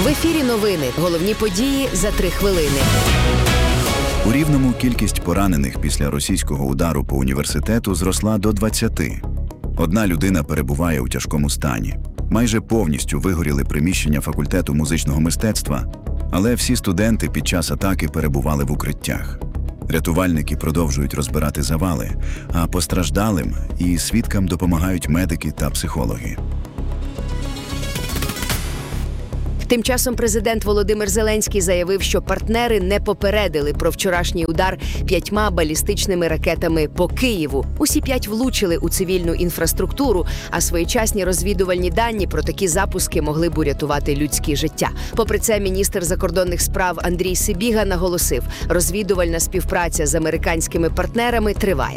В ефірі новини. Головні події за 3 хвилини. У Рівному кількість поранених після російського удару по університету зросла до 20. Одна людина перебуває у тяжкому стані. Майже повністю вигоріли приміщення факультету музичного мистецтва, але всі студенти під час атаки перебували в укриттях. Рятувальники продовжують розбирати завали, а постраждалим і свідкам допомагають медики та психологи. Тим часом президент Володимир Зеленський заявив, що партнери не попередили про вчорашній удар 5 балістичними ракетами по Києву. Усі 5 влучили у цивільну інфраструктуру, а своєчасні розвідувальні дані про такі запуски могли б урятувати людські життя. Попри це, міністр закордонних справ Андрій Сибіга наголосив, розвідувальна співпраця з американськими партнерами триває.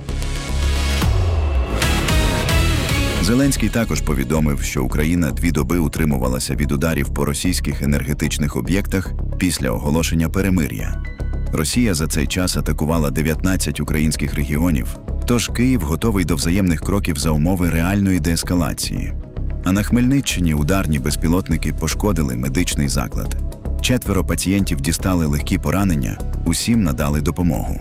Зеленський також повідомив, що Україна 2 доби утримувалася від ударів по російських енергетичних об'єктах після оголошення перемир'я. Росія за цей час атакувала 19 українських регіонів, тож Київ готовий до взаємних кроків за умови реальної деескалації. А на Хмельниччині ударні безпілотники пошкодили медичний заклад. 4 пацієнтів дістали легкі поранення, усім надали допомогу.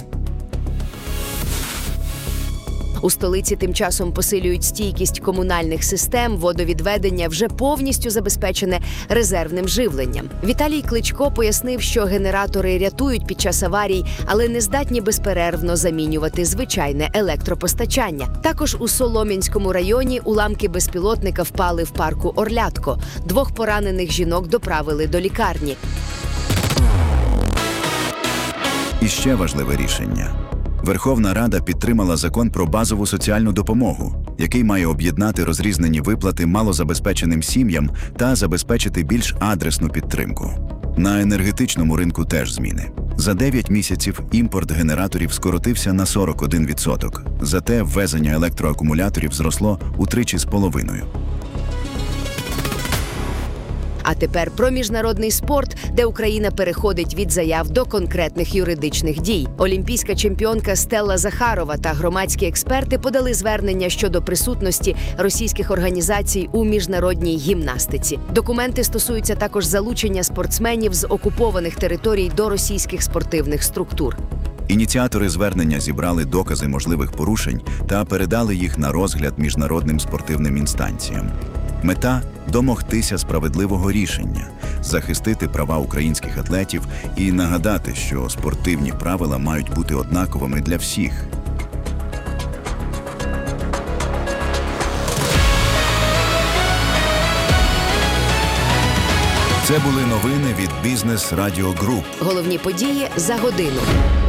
У столиці тим часом посилюють стійкість комунальних систем, водовідведення вже повністю забезпечене резервним живленням. Віталій Кличко пояснив, що генератори рятують під час аварій, але не здатні безперервно замінювати звичайне електропостачання. Також у Солом'янському районі уламки безпілотника впали в парку Орлятко. 2 поранених жінок доправили до лікарні. І ще важливе рішення. Верховна Рада підтримала закон про базову соціальну допомогу, який має об'єднати розрізнені виплати малозабезпеченим сім'ям та забезпечити більш адресну підтримку. На енергетичному ринку теж зміни. За 9 місяців імпорт генераторів скоротився на 41%, зате ввезення електроакумуляторів зросло утричі з половиною. А тепер про міжнародний спорт, де Україна переходить від заяв до конкретних юридичних дій. Олімпійська чемпіонка Стелла Захарова та громадські експерти подали звернення щодо присутності російських організацій у міжнародній гімнастиці. Документи стосуються також залучення спортсменів з окупованих територій до російських спортивних структур. Ініціатори звернення зібрали докази можливих порушень та передали їх на розгляд міжнародним спортивним інстанціям. Мета – домогтися справедливого рішення, захистити права українських атлетів і нагадати, що спортивні правила мають бути однаковими для всіх. Це були новини від Бізнес Радіо Груп. Головні події за годину.